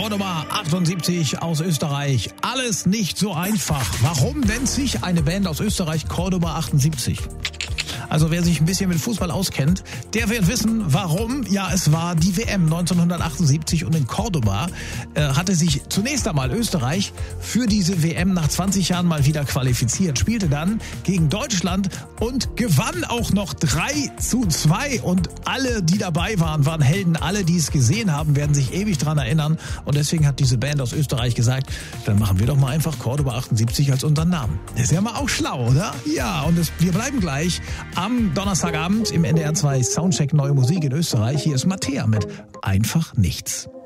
Cordoba 78 aus Österreich. Alles nicht so einfach. Warum nennt sich eine Band aus Österreich Cordoba 78? Also wer sich ein bisschen mit Fußball auskennt, der wird wissen, warum. Ja, es war die WM 1978 und in Cordoba hatte sich zunächst einmal Österreich für diese WM nach 20 Jahren mal wieder qualifiziert, spielte dann gegen Deutschland und gewann auch noch 3:2. Und alle, die dabei waren, waren Helden. Alle, die es gesehen haben, werden sich ewig dran erinnern. Und deswegen hat diese Band aus Österreich gesagt, dann machen wir doch mal einfach Cordoba 78 als unseren Namen. Das ist ja mal auch schlau, oder? Ja, und wir bleiben gleich am Donnerstagabend im NDR 2 Soundcheck Neue Musik in Österreich. Hier ist Mattea mit Einfach Nichts.